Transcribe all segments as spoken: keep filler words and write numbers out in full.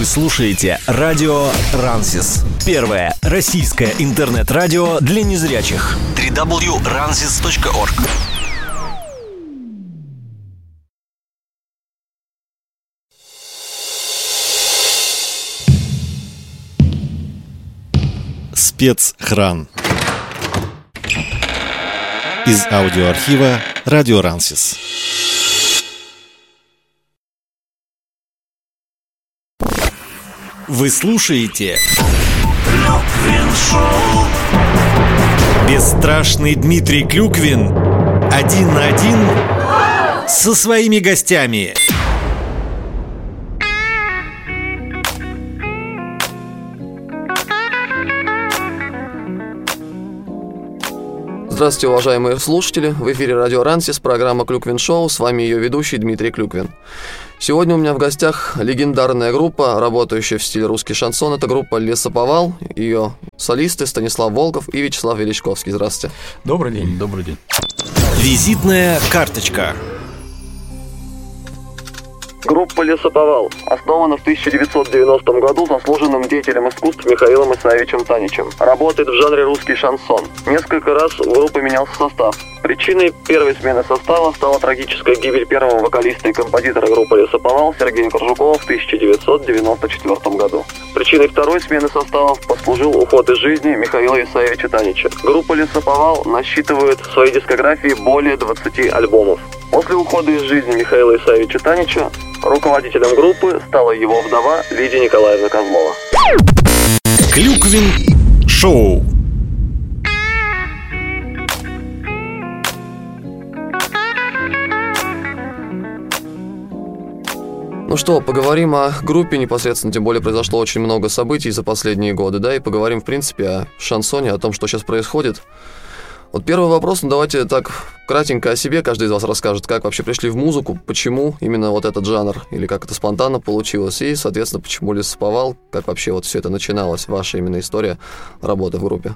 слушаете радио Рансис. Первое российское интернет-радио для незрячих. дабл ю дабл ю дабл ю точка рансис точка орг. Спецхран. Из аудиоархива радио Рансис. Вы слушаете бесстрашный Дмитрий Клюквин один на один со своими гостями. Здравствуйте, уважаемые слушатели! В эфире радио Рансис, программа «Клюквин Шоу». С вами ее ведущий Дмитрий Клюквин. Сегодня у меня в гостях легендарная группа, работающая в стиле русский шансон. Это группа «Лесоповал». Ее солисты Станислав Волков и Вячеслав Величковский. Здравствуйте. Добрый день. Добрый день. Визитная карточка. Группа «Лесоповал» основана в тысяча девятьсот девяностом году заслуженным деятелем искусств Михаилом Исаевичем Таничем. Работает в жанре русский шансон. Несколько раз у группы менялся состав. Причиной первой смены состава стала трагическая гибель первого вокалиста и композитора группы «Лесоповал» Сергея Коржукова в тысяча девятьсот девяносто четвёртом году. Причиной второй смены составов послужил уход из жизни Михаила Исаевича Танича. Группа «Лесоповал» насчитывает в своей дискографии более двадцати альбомов. После ухода из жизни Михаила Исаевича Танича руководителем группы стала его вдова Лидия Николаевна Козлова. Клюквин Шоу. Ну что, поговорим о группе непосредственно, тем более произошло очень много событий за последние годы, да, и поговорим, в принципе, о шансоне, о том, что сейчас происходит. Вот первый вопрос, ну давайте так кратенько о себе, каждый из вас расскажет, как вообще пришли в музыку, почему именно вот этот жанр, или как это спонтанно получилось, и, соответственно, почему Лесоповал, как вообще вот все это начиналось, ваша именно история работы в группе.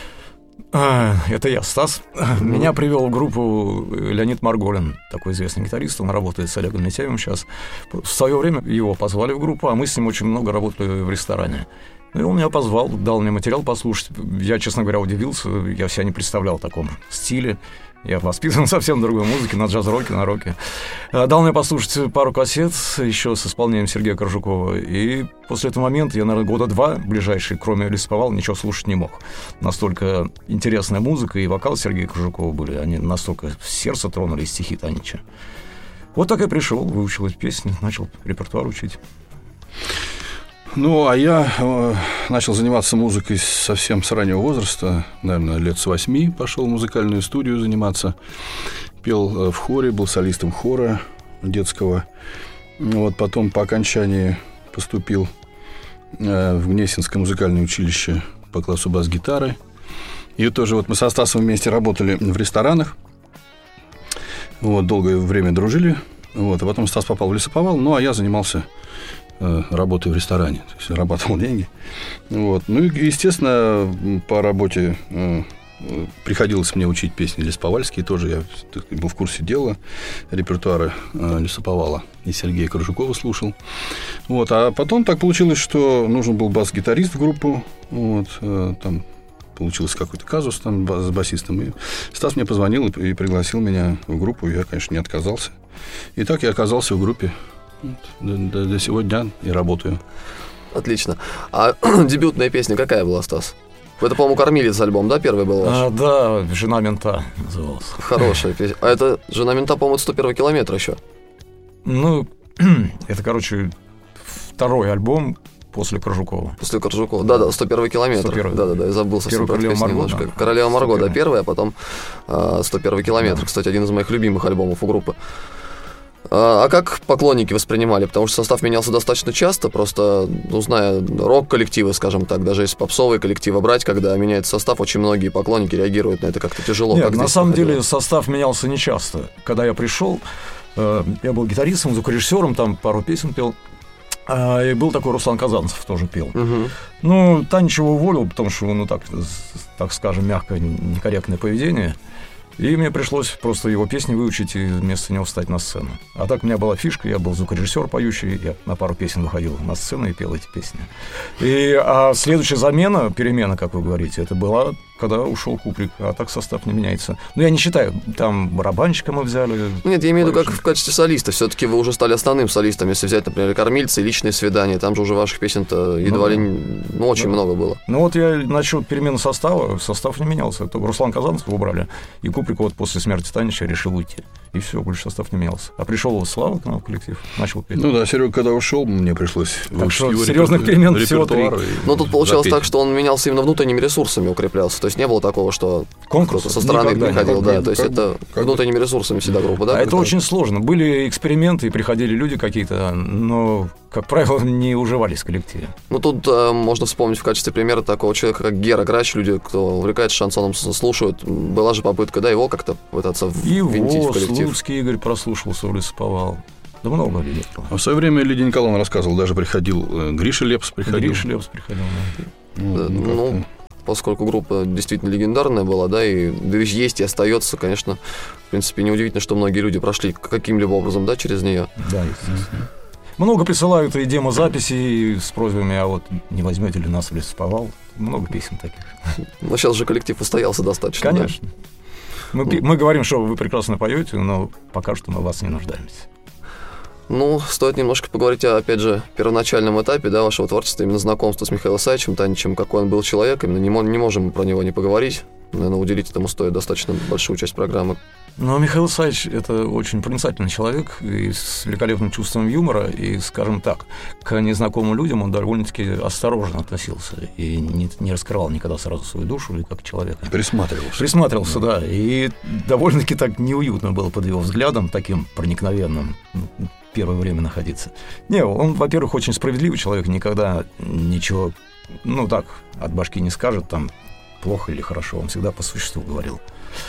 Это я, Стас. Mm-hmm. Меня привел в группу Леонид Марголин, такой известный гитарист, он работает с Олегом Митяевым сейчас. В свое время его позвали в группу, а мы с ним очень много работали в ресторане. И он меня позвал, дал мне материал послушать. Я, честно говоря, удивился, я себя не представлял в таком стиле. Я воспитан совсем в другой музыке, на джаз-роке, на роке. Дал мне послушать пару кассет еще с исполнением Сергея Коржукова. И после этого момента я, наверное, года два ближайшие, кроме Лесоповала, ничего слушать не мог. Настолько интересная музыка и вокал Сергея Коржукова были. Они настолько сердце тронули, стихи Танича. Вот так я пришел, выучил эти песни, начал репертуар учить. Ну, а я э, начал заниматься музыкой совсем с раннего возраста, наверное, лет с восьми пошел в музыкальную студию заниматься, пел в хоре, был солистом хора детского. Вот, потом по окончании поступил э, в Гнесинское музыкальное училище по классу бас-гитары. И тоже вот мы со Стасом вместе работали в ресторанах, вот, долгое время дружили, вот, а потом Стас попал в Лесоповал, ну, а я занимался работаю в ресторане, то есть зарабатывал деньги. Вот. Ну и, естественно, по работе э, приходилось мне учить песни лесоповальские, тоже я был в курсе дела репертуара э, Лесоповала и Сергея Коржукова слушал. Вот. А потом так получилось, что нужен был бас-гитарист в группу, вот, э, там получился какой-то казус там с басистом, и Стас мне позвонил и пригласил меня в группу, я, конечно, не отказался. И так я оказался в группе. Вот, до, до, до сегодня и работаю. Отлично. А дебютная песня какая была, Стас? Это, по-моему, «Кормилец» альбом, да, первый был ваш? А, да, «Жена мента» назывался. Хорошая песня. А это «Жена мента», по-моему, сто первого километра еще. Ну, это, короче, второй альбом после Коржукова. После Коржукова, да-да, сто первый километр. Да-да-да, я забыл совсем про эту песню немножко. Да. «Королева Марго», да, первая, а потом а, сто первый километр. Да. Кстати, один из моих любимых альбомов у группы. А как поклонники воспринимали? Потому что состав менялся достаточно часто, просто, ну, зная рок-коллективы, скажем так, даже если попсовые коллективы брать, когда меняется состав, очень многие поклонники реагируют на это как-то тяжело. Нет, как на самом проходило? деле состав менялся нечасто. Когда я пришел, э, я был гитаристом, звукорежиссером, там пару песен пел. И был такой Руслан Казанцев, тоже пел. Угу. Ну, Танич его уволил, потому что, ну, так, так скажем, мягко, некорректное поведение. И мне пришлось просто его песни выучить и вместо него встать на сцену. А так у меня была фишка, я был звукорежиссер поющий, я на пару песен выходил на сцену и пел эти песни. И, а следующая замена, перемена, как вы говорите, это была, когда ушел Куприк, а так состав не меняется. Ну, я не считаю, там барабанщика мы взяли. Нет, я имею в виду, как в качестве солиста. Все-таки вы уже стали основным солистом. Если взять, например, «Кормильцы», «Личные свидания», там же уже ваших песен-то едва ну, ли ну, очень да. много было. Ну, вот я насчет перемены состава, состав не менялся. Это Руслан Казанцев убрали, и Куприк вот после смерти Танича решил уйти. И все, больше состав не менялся. А пришел Слава к нам в коллектив, начал петь. Ну да, Серега, когда ушел, мне пришлось выучить его серьезных перемен всего три. Но тут получалось запеть. Так, что он менялся именно внутренними ресурсами, укреплялся. То есть не было такого, что конкурс кто-то со стороны приходил. Да, то есть как, это как внутренними ресурсами всегда группа, да? А это очень сложно. Были эксперименты, и приходили люди какие-то, но, как правило, не уживались в коллективе. Ну тут э, можно вспомнить в качестве примера такого человека, как Гера Грач. Люди, кто увлекается шансоном, слушают. Была же попытка, да, его как-то пытаться ввинтить в коллектив. Слуцкий Игорь прослушался, лесоповал. Да много людей. А в свое время Лидия Николаевна рассказывала, даже приходил э, Гриша Лепс приходил. Гриша Лепс приходил, да. Ну, да, ну, поскольку группа действительно легендарная была, да, и есть и остается, конечно, в принципе, неудивительно, что многие люди прошли каким-либо образом, да, через нее. Да, естественно. Много присылают и демозаписи с просьбами, а вот не возьмете ли нас в лесоповал? Много песен таких. Но сейчас же коллектив устоялся достаточно. Конечно. Да? Мы, ну. мы говорим, что вы прекрасно поете, но пока что мы в вас не нуждаемся. Ну, стоит немножко поговорить о, опять же, первоначальном этапе, да, вашего творчества, именно знакомства с Михаилом Исаевичем Таничем, какой он был человек, именно не, не можем про него не поговорить. Наверное, уделить этому стоит достаточно большую часть программы. Но Михаил Исаевич — это очень проницательный человек и с великолепным чувством юмора, и, скажем так, к незнакомым людям он довольно-таки осторожно относился и не, не раскрывал никогда сразу свою душу и как человека. Присматривался. Присматривался, да. да. И довольно-таки так неуютно было под его взглядом, таким проникновенным, первое время находиться. Не, он, во-первых, очень справедливый человек, никогда ничего, ну так, от башки не скажет, там, плохо или хорошо, он всегда по существу говорил.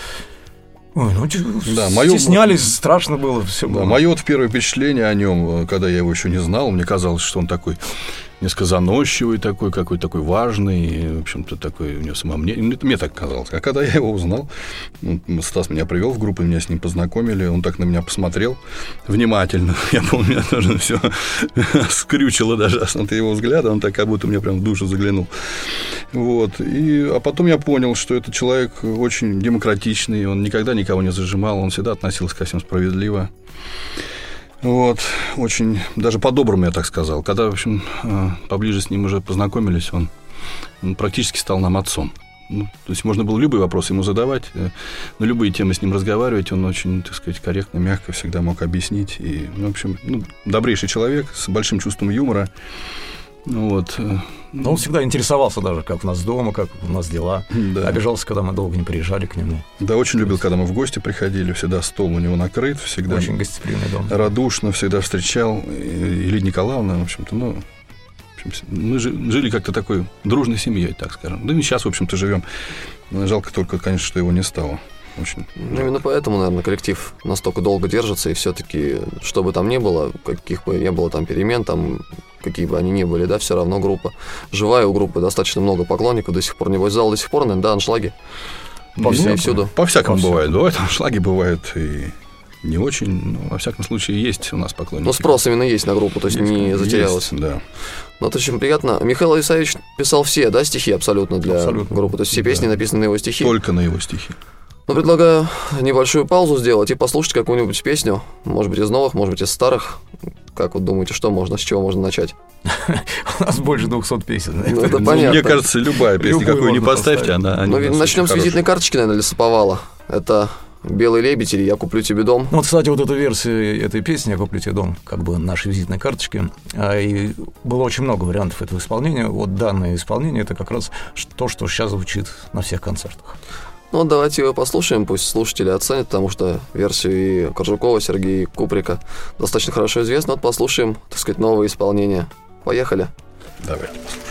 Ой, ну, да, стеснялись, мое... страшно было, все было. Да, мое вот первое впечатление о нем, когда я его еще не знал, мне казалось, что он такой несколько заносчивый такой, какой-то такой важный, в общем-то, такой у него самомнение. Мне так казалось. А когда я его узнал, Стас меня привел в группу, меня с ним познакомили, он так на меня посмотрел внимательно. Я помню, меня тоже все скрючило даже от его взгляда, он так как будто мне прям в душу заглянул. Вот. И, а потом я понял, что этот человек очень демократичный, он никогда никого не зажимал, он всегда относился ко всем справедливо. Вот, очень, даже по-доброму, я так сказал. Когда, в общем, поближе с ним уже познакомились, он, он практически стал нам отцом. Ну, то есть можно было любые вопросы ему задавать, на любые темы с ним разговаривать. Он очень, так сказать, корректно, мягко всегда мог объяснить. И, ну, в общем, ну, добрейший человек с большим чувством юмора. Вот. Но он всегда интересовался даже, как у нас дома, как у нас дела. Да. Обижался, когда мы долго не приезжали к нему. Да, очень любил, когда мы в гости приходили. Всегда стол у него накрыт, всегда очень гостеприимный дом. Радушно всегда встречал. И Лидия Николаевна, в общем-то, ну, в общем, мы жили как-то такой дружной семьей, так скажем. Да и сейчас, в общем-то, живем. Жалко только, конечно, что его не стало. Очень. Ну, именно поэтому, наверное, коллектив настолько долго держится, и все-таки, что бы там ни было, каких бы не было там перемен, там, какие бы они ни были, да, все равно группа живая, у группы достаточно много поклонников, до сих пор, небось, зал до сих пор, наверное, да, аншлаги по везде и всюду. По-всякому по бывает, бывает, аншлаги бывают и не очень, но, во всяком случае, есть у нас поклонники. Ну, спрос именно есть на группу, то есть, есть не затерялась. Есть, да. Ну, это очень приятно. Михаил Исаевич писал все, да, стихи абсолютно для абсолютно. группы, то есть все песни да. написаны на его стихи. Только на его стихи. Ну, предлагаю небольшую паузу сделать и послушать какую-нибудь песню, может быть, из новых, может быть, из старых. Как вы думаете, что можно, с чего можно начать? У нас больше двухсот песен. Ну, это понятно. Мне кажется, любая песня, какую не поставьте, она... Ну, начнем с визитной карточки, наверное, Лесоповала. Это «Белый лебедь» или «Я куплю тебе дом». Ну, вот, кстати, вот эта версия этой песни «Я куплю тебе дом», как бы нашей визитной карточки, и было очень много вариантов этого исполнения. Вот данное исполнение — это как раз то, что сейчас звучит на всех концертах. Ну, давайте его послушаем, пусть слушатели оценят, потому что версию и Коржукова, Сергея Куприка достаточно хорошо известна. Вот послушаем, так сказать, новое исполнение. Поехали. Давайте послушаем.